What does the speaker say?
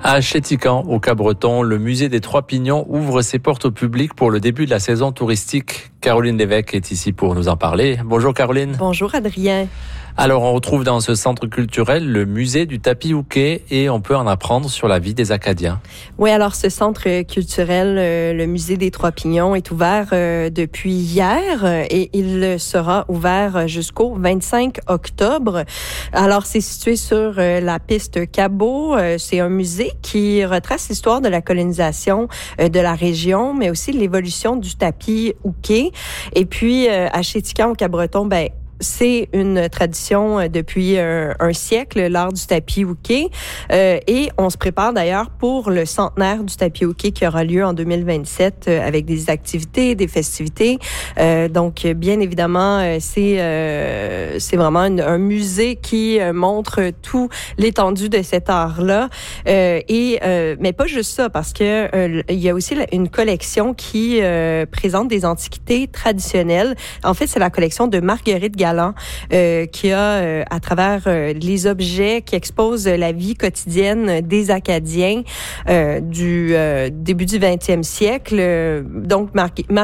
À Chétican, au Cap-Breton, le musée des Trois Pignons ouvre ses portes au public pour le début de la saison touristique. Caroline Lévesque est ici pour nous en parler. Bonjour Caroline. Bonjour Adrien. Alors on retrouve dans ce centre culturel le musée du tapis houquet et on peut en apprendre sur la vie des Acadiens. Oui, alors ce centre culturel, le musée des Trois Pignons, est ouvert depuis hier et il sera ouvert jusqu'au 25 octobre. Alors c'est situé sur la piste Cabot. C'est un musée qui retrace l'histoire de la colonisation de la région, mais aussi l'évolution du tapis houquet. Et puis à Chétican, au Cap-Breton, c'est une tradition depuis un siècle, l'art du tapis houquet. Et on se prépare d'ailleurs pour le centenaire du tapis houquet qui aura lieu en 2027 avec des activités, des festivités. Donc, bien évidemment, c'est vraiment un musée qui montre tout l'étendue de cet art-là. Mais pas juste ça, parce que il y a aussi une collection qui présente des antiquités traditionnelles. En fait, c'est la collection de Marguerite Galland qui a, à travers les objets qui exposent la vie quotidienne des Acadiens du début du 20e siècle. Donc, Marguerite